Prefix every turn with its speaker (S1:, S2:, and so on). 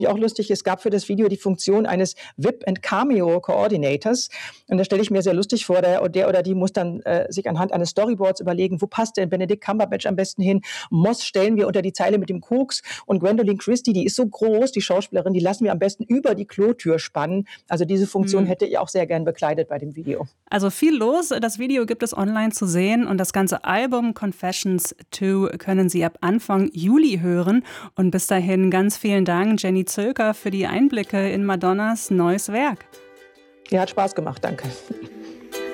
S1: auch lustig, es gab für das Video die Funktion eines VIP- and Cameo-Coordinators. Und da stelle ich mir sehr lustig vor, der oder die muss dann sich anhand eines Storyboards überlegen, wo passt denn Benedict Cumberbatch am besten hin? Moss stellen wir unter die Zeile mit dem Koks und Gwendoline Christie, die ist so groß, die Schauspielerin, die lassen wir am besten über die Klotür spannen. Also diese Funktion hätte ich auch sehr gern bekleidet bei dem Video.
S2: Also viel los. Das Video gibt es online zu sehen und das ganze Album Confessions 2 können Sie ab Anfang Juli hören. Und bis dahin ganz vielen Dank, Jenny Zölker, für die Einblicke in Madonnas neues Werk.
S1: Ja, hat Spaß gemacht, danke.